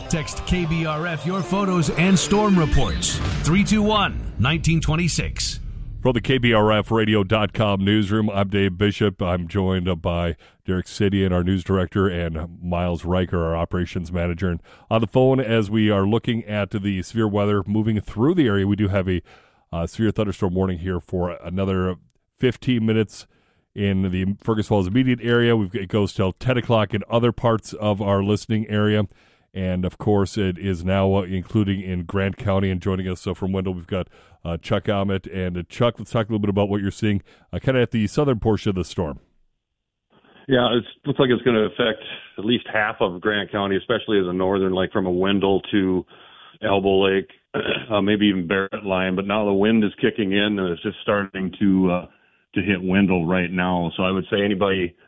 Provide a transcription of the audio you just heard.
Text KBRF your photos and storm reports. 321-1926. From the KBRFradio.com newsroom, I'm Dave Bishop. I'm joined by Derek Sidian, our news director, and Miles Riker, our operations manager. And on the phone, as we are looking at the severe weather moving through the area, we do have a severe thunderstorm warning here for another 15 minutes in the Fergus Falls immediate area. It goes till 10 o'clock in other parts of our listening area. And, of course, it is now including in Grant County. And joining us from Wendell, we've got Chuck Ahmet. And, Chuck, let's talk a little bit about what you're seeing kind of at the southern portion of the storm. Yeah, it looks like it's going to affect at least half of Grant County, especially as a northern, like from a Wendell to Elbow Lake, maybe even Barrett line. But now the wind is kicking in, and it's just starting to hit Wendell right now. So I would say anybody